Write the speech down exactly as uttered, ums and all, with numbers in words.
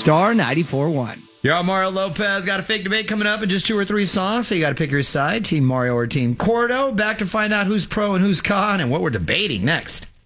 Star ninety-four point one. You're on Mario Lopez. Got a fake debate coming up in just two or three songs, so you got to pick your side, Team Mario or Team Cordo. Back to find out who's pro and who's con and what we're debating next.